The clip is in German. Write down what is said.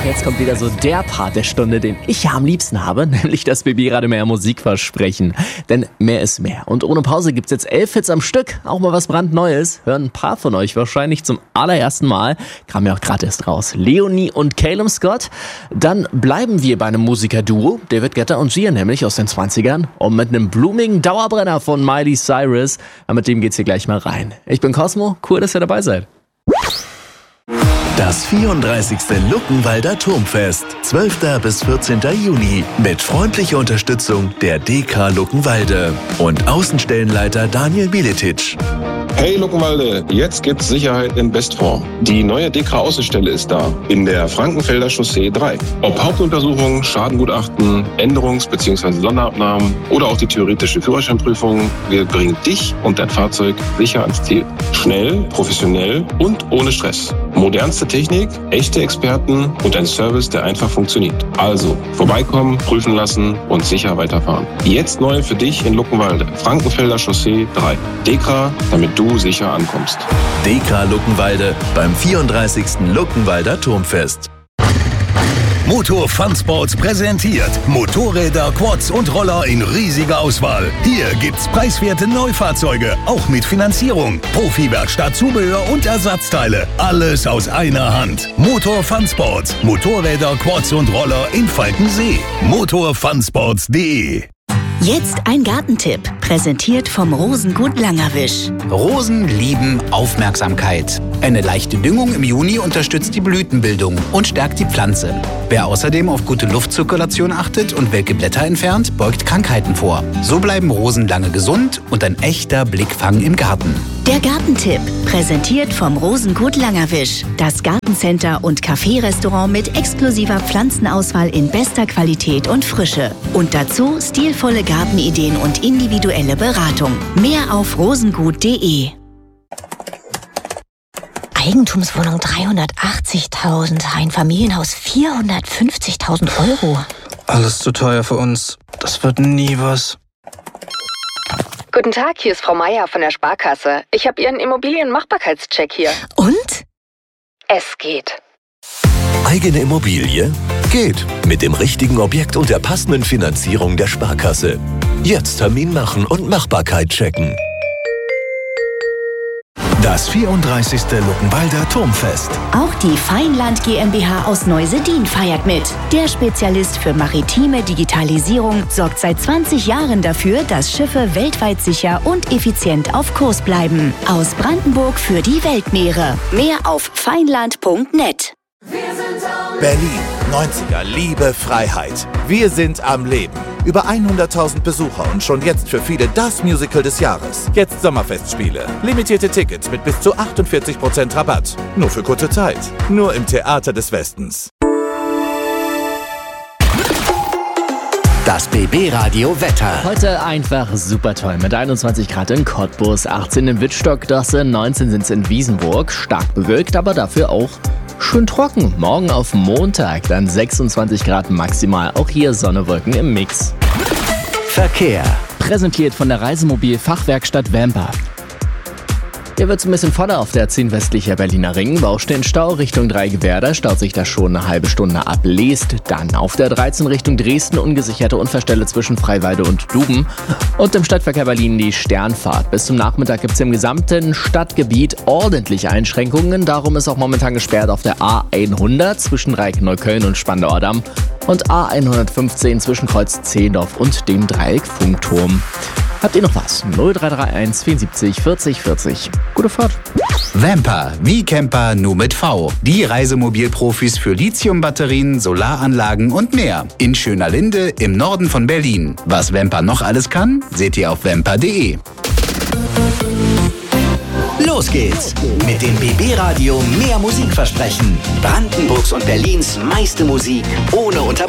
Jetzt kommt wieder so der Part der Stunde, den ich ja am liebsten habe, nämlich das BB Radio Mehr Musikversprechen. Denn mehr ist mehr. Und ohne Pause gibt's jetzt 11 Hits am Stück. Auch mal was brandneues. Hören ein paar von euch wahrscheinlich zum allerersten Mal. Kam ja auch gerade erst raus. Leonie und Calum Scott. Dann bleiben wir bei einem Musikerduo, David Guetta und Sia, nämlich aus den 20ern. Und mit einem blumigen Dauerbrenner von Miley Cyrus. Aber mit dem geht's hier gleich mal rein. Ich bin Cosmo. Cool, dass ihr dabei seid. Das 34. Luckenwalder Turmfest, 12. bis 14. Juni, mit freundlicher Unterstützung der DK Luckenwalde und Außenstellenleiter Daniel Miletic. Hey Luckenwalde, jetzt gibt's Sicherheit in Bestform. Die neue DK-Außenstelle ist da, in der Frankenfelder Chaussee 3. Ob Hauptuntersuchungen, Schadengutachten, Änderungs- bzw. Sonderabnahmen oder auch die theoretische Führerscheinprüfung, wir bringen dich und dein Fahrzeug sicher ans Ziel. Schnell, professionell und ohne Stress. Modernste Technik, echte Experten und ein Service, der einfach funktioniert. Also, vorbeikommen, prüfen lassen und sicher weiterfahren. Jetzt neu für dich in Luckenwalde, Frankenfelder Chaussee 3. DK, damit du sicher ankommst. DK Luckenwalde beim 34. Luckenwalder Turmfest. Motor Fun Sports präsentiert Motorräder, Quads und Roller in riesiger Auswahl. Hier gibt's preiswerte Neufahrzeuge, auch mit Finanzierung, Profi-Werkstatt, Zubehör und Ersatzteile. Alles aus einer Hand. Motor Fun Sports. Motorräder, Quads und Roller in Falkensee. motorfunsports.de. Jetzt ein Gartentipp, präsentiert vom Rosengut Langerwisch. Rosen lieben Aufmerksamkeit. Eine leichte Düngung im Juni unterstützt die Blütenbildung und stärkt die Pflanze. Wer außerdem auf gute Luftzirkulation achtet und welke Blätter entfernt, beugt Krankheiten vor. So bleiben Rosen lange gesund und ein echter Blickfang im Garten. Der Gartentipp, präsentiert vom Rosengut Langerwisch. Das Gartencenter und Café-Restaurant mit exklusiver Pflanzenauswahl in bester Qualität und Frische. Und dazu stilvolle Gartenideen und individuelle Beratung. Mehr auf rosengut.de. Eigentumswohnung 380.000, ein Familienhaus 450.000 Euro. Alles zu teuer für uns. Das wird nie was. Guten Tag, hier ist Frau Meier von der Sparkasse. Ich habe Ihren Immobilienmachbarkeitscheck hier. Und? Es geht. Eigene Immobilie? Geht. Mit dem richtigen Objekt und der passenden Finanzierung der Sparkasse. Jetzt Termin machen und Machbarkeit checken. Das 34. Luckenwalder Turmfest. Auch die Feinland GmbH aus Neusedin feiert mit. Der Spezialist für maritime Digitalisierung sorgt seit 20 Jahren dafür, dass Schiffe weltweit sicher und effizient auf Kurs bleiben. Aus Brandenburg für die Weltmeere. Mehr auf feinland.net. Berlin, 90er, Liebe, Freiheit. Wir sind am Leben. Über 100.000 Besucher und schon jetzt für viele das Musical des Jahres. Jetzt Sommerfestspiele. Limitierte Tickets mit bis zu 48% Rabatt. Nur für kurze Zeit. Nur im Theater des Westens. Das BB Radio Wetter. Heute einfach super toll. Mit 21 Grad in Cottbus, 18 in Wittstock-Dosse, 19 sind's in Wiesenburg. Stark bewölkt, aber dafür auch schön trocken. Morgen auf Montag dann 26 Grad maximal. Auch hier Sonne, Wolken im Mix. Verkehr. Präsentiert von der Reisemobil-Fachwerkstatt Vamper. Hier wird es ein bisschen voller auf der 10 westlicher Berliner Ring. Baustellen-Stau Richtung Dreigewerder, staut sich da schon eine halbe Stunde ab. Lest dann auf der 13 Richtung Dresden, ungesicherte Unfallstelle zwischen Freiwalde und Duben. Und im Stadtverkehr Berlin die Sternfahrt. Bis zum Nachmittag gibt es im gesamten Stadtgebiet ordentliche Einschränkungen. Darum ist auch momentan gesperrt auf der A100 zwischen Reik-Neukölln und Spandauer Damm und A115 zwischen Kreuz Zehlendorf und dem Dreieck Funkturm. Habt ihr noch was? 0331 74 40 40. Gute Fahrt. Vamper, wie Camper, nur mit V. Die Reisemobilprofis für Lithiumbatterien, Solaranlagen und mehr. In Schönerlinde im Norden von Berlin. Was Vamper noch alles kann, seht ihr auf vamper.de. Los geht's mit dem BB Radio Mehr Musikversprechen. Brandenburgs und Berlins meiste Musik ohne Unterbrechung.